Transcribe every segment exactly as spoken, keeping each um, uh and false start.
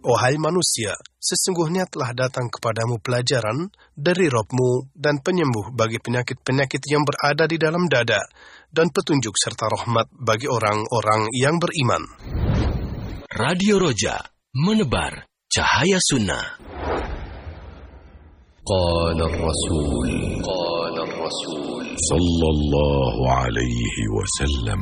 Wahai manusia, sesungguhnya telah datang kepadamu pelajaran dari Rabb-mu dan penyembuh bagi penyakit-penyakit yang berada di dalam dada, dan petunjuk serta rahmat bagi orang-orang yang beriman. Radio Roja, menebar cahaya sunnah. Qala Rasul, Qala Rasul sallallahu alaihi wasallam.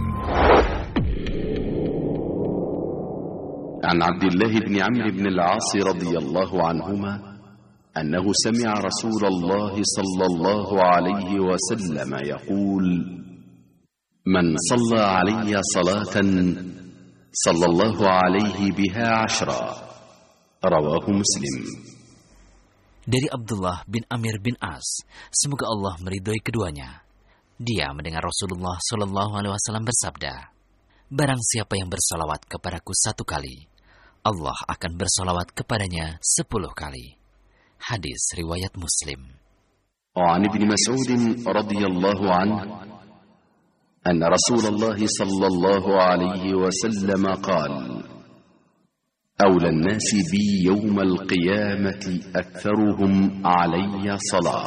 عن عبد الله بن عمرو بن العاص رضي الله عنهما أنه سمع رسول الله صلى الله عليه وسلم يقول: من صلى علي صلاة صلى الله عليه بها عشرا. رواه مسلم. Dari Abdullah bin Amir bin As, semoga Allah meridhoi keduanya. Dia mendengar Rasulullah Shallallahu Alaihi Wasallam bersabda, barang siapa yang bersalawat kepadaku satu kali, Allah akan bersalawat kepadanya sepuluh kali. Hadis riwayat Muslim. وعن ابن مسعود رضي الله عنه أن رسول الله صلى الله عليه وسلم قال: أولى الناس بي يوم القيامة أكثرهم علي صلاة.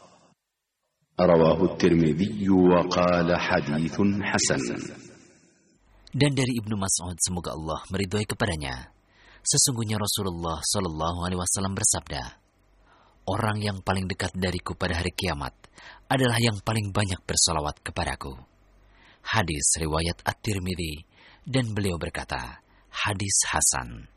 رواه الترمذي وقال حديث حسن. Dan dari Ibnu Mas'ud, semoga Allah meridhoi kepadanya, sesungguhnya Rasulullah Shallallahu Alaihi Wasallam bersabda, orang yang paling dekat dariku pada hari kiamat adalah yang paling banyak bersalawat kepadaku. Hadis riwayat At-Tirmidzi, dan beliau berkata, hadis hasan.